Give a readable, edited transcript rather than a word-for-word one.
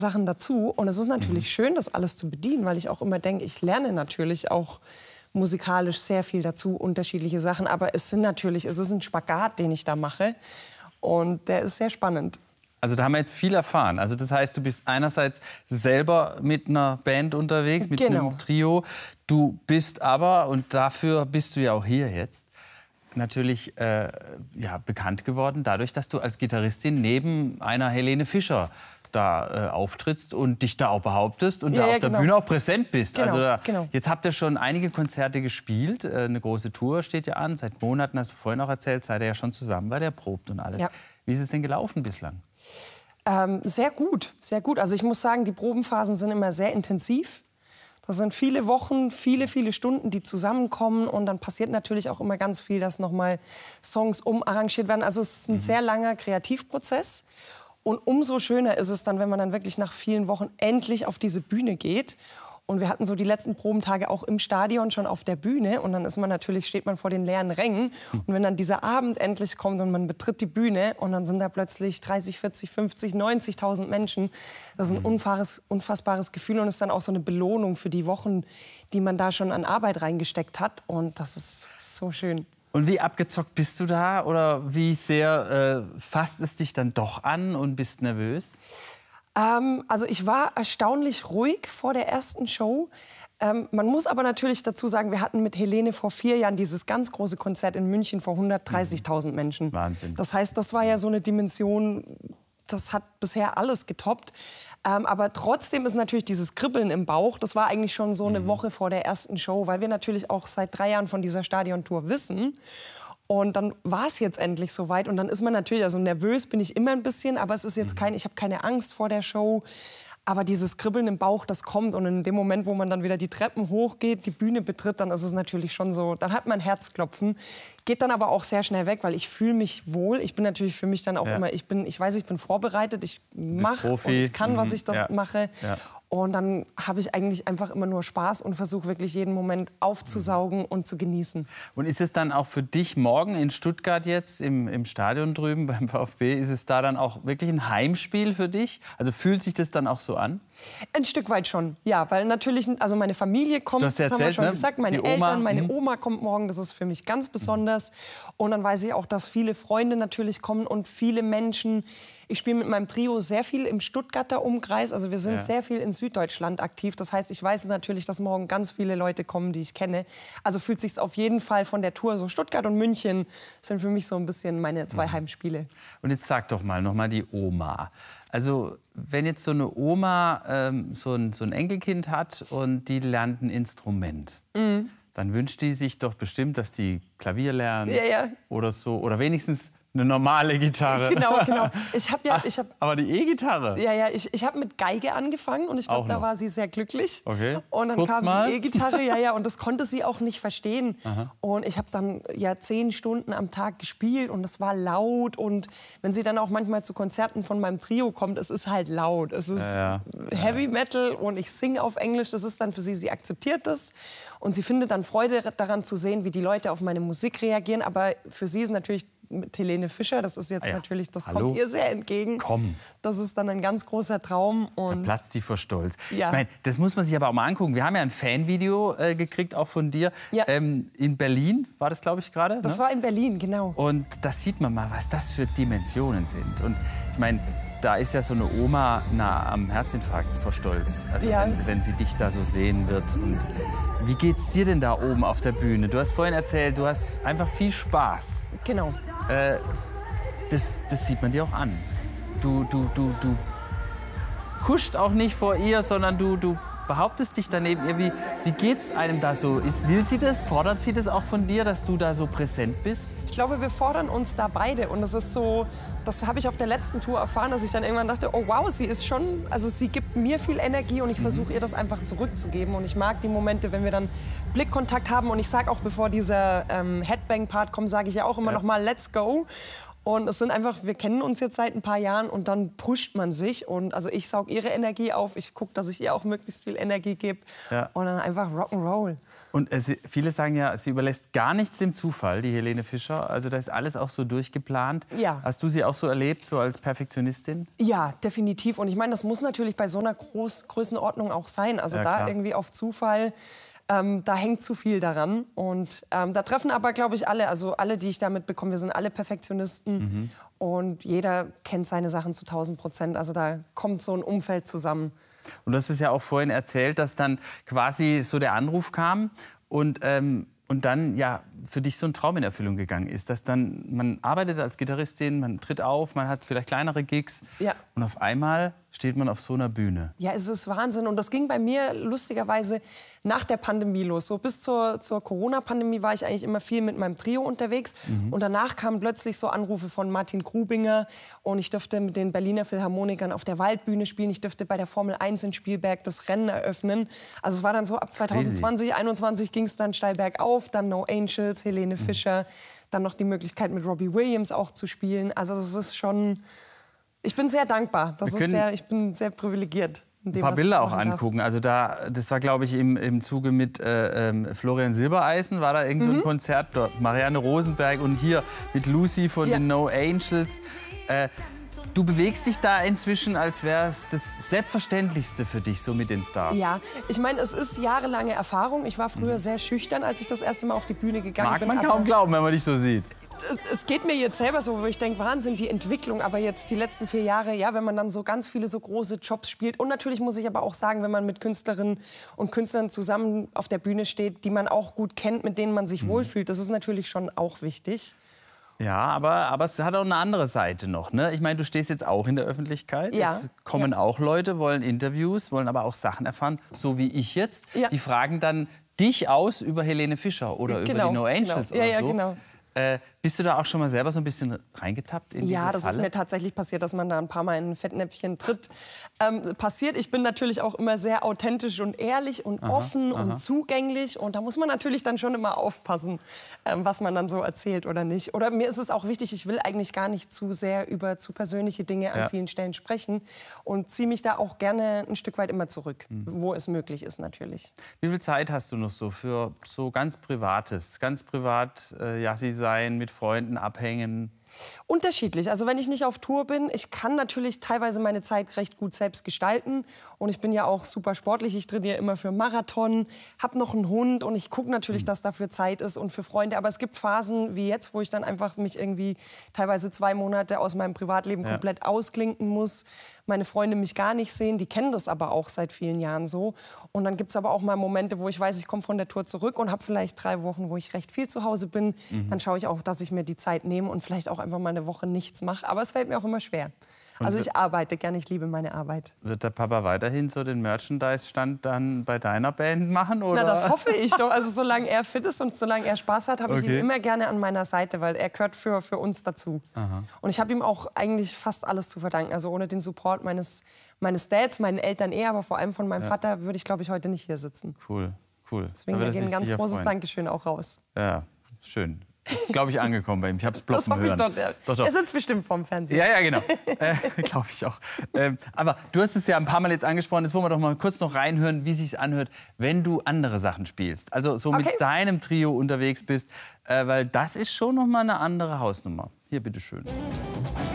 Sachen dazu. Und es ist natürlich schön, das alles zu bedienen, weil ich auch immer denke, ich lerne natürlich auch musikalisch sehr viel dazu, unterschiedliche Sachen. Aber es ist ein Spagat, den ich da mache. Und der ist sehr spannend. Also da haben wir jetzt viel erfahren. Also das heißt, du bist einerseits selber mit einer Band unterwegs, mit einem Trio. Du bist aber, und dafür bist du ja auch hier jetzt, natürlich ja, bekannt geworden, dadurch, dass du als Gitarristin neben einer Helene Fischer da auftrittst und dich da auch behauptest und da auf der Bühne auch präsent bist. Jetzt habt ihr schon einige Konzerte gespielt, eine große Tour steht ja an. Seit Monaten, hast du vorhin auch erzählt, seid ihr ja schon zusammen, weil der probt und alles. Ja. Wie ist es denn gelaufen bislang? Sehr gut, sehr gut. Also ich muss sagen, die Probenphasen sind immer sehr intensiv. Das sind viele Wochen, viele Stunden, die zusammenkommen. Und dann passiert natürlich auch immer ganz viel, dass nochmal Songs umarrangiert werden. Also es ist ein sehr langer Kreativprozess. Und umso schöner ist es dann, wenn man dann wirklich nach vielen Wochen endlich auf diese Bühne geht. Und wir hatten so die letzten Probentage auch im Stadion schon auf der Bühne. Und dann steht man vor den leeren Rängen. Und wenn dann dieser Abend endlich kommt und man betritt die Bühne und dann sind da plötzlich 30, 40, 50, 90.000 Menschen. Das ist ein unfassbares Gefühl und ist dann auch so eine Belohnung für die Wochen, die man da schon an Arbeit reingesteckt hat. Und das ist so schön. Und wie abgezockt bist du da? Oder wie sehr fasst es dich dann doch an und bist nervös? Also ich war erstaunlich ruhig vor der ersten Show. Man muss aber natürlich dazu sagen, wir hatten mit Helene vor 4 Jahren dieses ganz große Konzert in München vor 130.000 Menschen. Wahnsinn. Das heißt, das war ja so eine Dimension, das hat bisher alles getoppt. Aber trotzdem ist natürlich dieses Kribbeln im Bauch, das war eigentlich schon so eine Woche vor der ersten Show, weil wir natürlich auch seit 3 Jahren von dieser Stadiontour wissen. Und dann war es jetzt endlich soweit. Und dann ist man natürlich, also nervös bin ich immer ein bisschen, aber es ist jetzt ich habe keine Angst vor der Show. Aber dieses Kribbeln im Bauch, das kommt. Und in dem Moment, wo man dann wieder die Treppen hochgeht, die Bühne betritt, dann ist es natürlich schon so, dann hat man Herzklopfen. Geht dann aber auch sehr schnell weg, weil ich fühle mich wohl. Ich bin natürlich für mich dann auch immer, ich weiß, ich bin vorbereitet, ich mache und ich kann, was ich das mache. Ja. Und dann habe ich eigentlich einfach immer nur Spaß und versuche wirklich jeden Moment aufzusaugen und zu genießen. Und ist es dann auch für dich morgen in Stuttgart jetzt im Stadion drüben beim VfB, ist es da dann auch wirklich ein Heimspiel für dich? Also fühlt sich das dann auch so an? Ein Stück weit schon, ja, weil natürlich, also meine Familie kommt, das haben wir schon gesagt, meine Eltern, meine Oma kommt morgen, das ist für mich ganz besonders. Und dann weiß ich auch, dass viele Freunde natürlich kommen und viele Menschen. Ich spiele mit meinem Trio sehr viel im Stuttgarter Umkreis, also wir sind sehr viel in Süddeutschland aktiv. Das heißt, ich weiß natürlich, dass morgen ganz viele Leute kommen, die ich kenne. Also fühlt sich auf jeden Fall von der Tour, so Stuttgart und München sind für mich so ein bisschen meine 2 Heimspiele. Und jetzt sag doch mal, noch mal die Oma. Also wenn jetzt so eine Oma so ein Enkelkind hat und die lernt ein Instrument, dann wünscht die sich doch bestimmt, dass die Klavier lernt oder so, oder wenigstens eine normale Gitarre. Genau. Aber die E-Gitarre? Ja, ich habe mit Geige angefangen und ich glaube, da war sie sehr glücklich. Okay. Und dann kam die E-Gitarre, und das konnte sie auch nicht verstehen. Aha. Und ich habe dann 10 Stunden am Tag gespielt und es war laut. Und wenn sie dann auch manchmal zu Konzerten von meinem Trio kommt, es ist halt laut. Es ist Heavy Metal und ich singe auf Englisch. Das ist dann für sie, sie akzeptiert das. Und sie findet dann Freude daran zu sehen, wie die Leute auf meine Musik reagieren. Aber für sie ist natürlich mit Helene Fischer, das ist jetzt natürlich, das kommt ihr sehr entgegen. Komm. Das ist dann ein ganz großer Traum. Und da platzt die vor Stolz. Ja. Ich meine, das muss man sich aber auch mal angucken. Wir haben ja ein Fanvideo gekriegt, auch von dir. Ja. In Berlin war das, glaube ich, gerade. Das war in Berlin, genau. Und da sieht man mal, was das für Dimensionen sind. Und ich meine, da ist ja so eine Oma nah am Herzinfarkt vor Stolz. Also wenn sie dich da so sehen wird. Und wie geht's dir denn da oben auf der Bühne? Du hast vorhin erzählt, du hast einfach viel Spaß. Genau. Das sieht man dir auch an. Du kuscht auch nicht vor ihr, sondern du behauptest dich daneben ihr. Wie geht's einem da so? Will sie das? Fordert sie das auch von dir, dass du da so präsent bist? Ich glaube, wir fordern uns da beide. Und das ist so, das habe ich auf der letzten Tour erfahren, dass ich dann irgendwann dachte, oh wow, sie ist schon, also sie gibt mir viel Energie und ich versuche ihr das einfach zurückzugeben. Und ich mag die Momente, wenn wir dann Blickkontakt haben. Und ich sage auch, bevor dieser Headbang-Part kommt, sage ich ja auch immer noch mal, let's go. Und es sind einfach, wir kennen uns jetzt seit ein paar Jahren und dann pusht man sich. Und also ich saug ihre Energie auf, ich gucke, dass ich ihr auch möglichst viel Energie gebe. Ja. Und dann einfach Rock'n'Roll. Und viele sagen ja, sie überlässt gar nichts dem Zufall, die Helene Fischer. Also da ist alles auch so durchgeplant. Ja. Hast du sie auch so erlebt, so als Perfektionistin? Ja, definitiv. Und ich meine, das muss natürlich bei so einer Größenordnung auch sein. Also ja, da klar. Irgendwie auf Zufall, da hängt zu viel daran. Und da treffen aber, glaube ich, alle, also alle, die ich da mitbekomme, wir sind alle Perfektionisten. Mhm. Und jeder kennt seine Sachen zu 1000%. Also da kommt so ein Umfeld zusammen. Und du hast es ja auch vorhin erzählt, dass dann quasi so der Anruf kam und dann ja für dich so ein Traum in Erfüllung gegangen ist. Dass dann, man arbeitet als Gitarristin, man tritt auf, man hat vielleicht kleinere Gigs ja. Und auf einmal steht man auf so einer Bühne. Ja, es ist Wahnsinn. Und das ging bei mir lustigerweise nach der Pandemie los. So bis zur Corona-Pandemie war ich eigentlich immer viel mit meinem Trio unterwegs. Mhm. Und danach kamen plötzlich so Anrufe von Martin Grubinger. Und ich durfte mit den Berliner Philharmonikern auf der Waldbühne spielen. Ich durfte bei der Formel 1 in Spielberg das Rennen eröffnen. Also es war dann so, ab 2020, 2021 ging es dann steil bergauf. Dann No Angels, Helene Fischer. Dann noch die Möglichkeit, mit Robbie Williams auch zu spielen. Also das ist schon... Ich bin sehr dankbar. Ich bin sehr privilegiert. Ein paar Bilder auch angucken. Also das war, glaube ich, im Zuge mit Florian Silbereisen, war da irgend so ein Konzert dort. Marianne Rosenberg und hier mit Lucy von den No Angels. Du bewegst dich da inzwischen, als wäre es das Selbstverständlichste für dich, so mit den Stars. Ja, ich meine, es ist jahrelange Erfahrung. Ich war früher sehr schüchtern, als ich das erste Mal auf die Bühne gegangen bin. Mag man kaum glauben, wenn man dich so sieht. Es geht mir jetzt selber so, wo ich denke, Wahnsinn, die Entwicklung. Aber jetzt die letzten 4 Jahre, ja, wenn man dann so ganz viele so große Jobs spielt. Und natürlich muss ich aber auch sagen, wenn man mit Künstlerinnen und Künstlern zusammen auf der Bühne steht, die man auch gut kennt, mit denen man sich wohlfühlt, das ist natürlich schon auch wichtig. Ja, aber es hat auch eine andere Seite noch, ne? Ich meine, du stehst jetzt auch in der Öffentlichkeit. Ja. Es kommen auch Leute, wollen Interviews, wollen aber auch Sachen erfahren, so wie ich jetzt. Ja. Die fragen dann dich aus über Helene Fischer oder über die No Angels oder so. Ja, genau. Bist du da auch schon mal selber so ein bisschen reingetappt in diese Falle? Das ist mir tatsächlich passiert, dass man da ein paar Mal in ein Fettnäpfchen tritt. Passiert. Ich bin natürlich auch immer sehr authentisch und ehrlich und offen und zugänglich. Und da muss man natürlich dann schon immer aufpassen, was man dann so erzählt oder nicht. Oder mir ist es auch wichtig, ich will eigentlich gar nicht zu sehr über zu persönliche Dinge an vielen Stellen sprechen. Und ziehe mich da auch gerne ein Stück weit immer zurück, wo es möglich ist natürlich. Wie viel Zeit hast du noch so für so ganz Privates? Ganz privat Jassi sein, mit Freunden abhängen? Unterschiedlich. Also wenn ich nicht auf Tour bin, ich kann natürlich teilweise meine Zeit recht gut selbst gestalten. Und ich bin ja auch super sportlich. Ich trainiere immer für Marathon, habe noch einen Hund und ich gucke natürlich, dass dafür Zeit ist und für Freunde. Aber es gibt Phasen wie jetzt, wo ich dann einfach mich irgendwie teilweise 2 Monate aus meinem Privatleben komplett ausklinken muss. Meine Freunde mich gar nicht sehen, die kennen das aber auch seit vielen Jahren so. Und dann gibt es aber auch mal Momente, wo ich weiß, ich komme von der Tour zurück und habe vielleicht 3 Wochen, wo ich recht viel zu Hause bin. Dann schaue ich auch, dass ich mir die Zeit nehme und vielleicht auch einfach mal eine Woche nichts mache. Aber es fällt mir auch immer schwer. Also ich arbeite gern, ich liebe meine Arbeit. Wird der Papa weiterhin so den Merchandise-Stand dann bei deiner Band machen? Oder? Na, das hoffe ich doch. Also solange er fit ist und solange er Spaß hat, habe ich ihn immer gerne an meiner Seite, weil er gehört für uns dazu. Aha. Und ich habe ihm auch eigentlich fast alles zu verdanken. Also ohne den Support meines Dads, meinen Eltern aber vor allem von meinem Vater würde ich, glaube ich, heute nicht hier sitzen. Cool, cool. Deswegen geht ein ganz großes Dankeschön auch raus. Ja, schön. Ist, glaube ich, angekommen bei ihm. Ich habe es ploppen hören. Das hoffe ich doch. Er sitzt bestimmt vorm Fernseher. Ja, genau. Glaube ich auch. Aber du hast es ja ein paar Mal jetzt angesprochen. Jetzt wollen wir doch mal kurz noch reinhören, wie es sich anhört, wenn du andere Sachen spielst. Also so mit deinem Trio unterwegs bist. Weil das ist schon noch mal eine andere Hausnummer. Hier, bitteschön.